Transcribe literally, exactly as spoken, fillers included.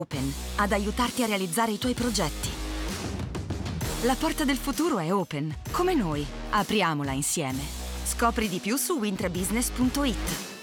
Open ad aiutarti a realizzare i tuoi progetti. La porta del futuro è open, come noi. Apriamola insieme. Scopri di più su wintrabusiness punto it.